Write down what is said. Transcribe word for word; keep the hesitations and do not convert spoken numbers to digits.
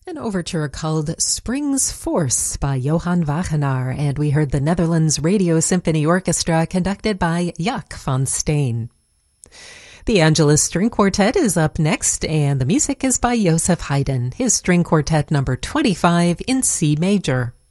An overture called Spring's Force by Johann Wagenaar, and we heard the Netherlands Radio Symphony Orchestra conducted by Jaak van Steen. The Angelus String Quartet is up next, and the music is by Joseph Haydn, his String Quartet number twenty-five in C major.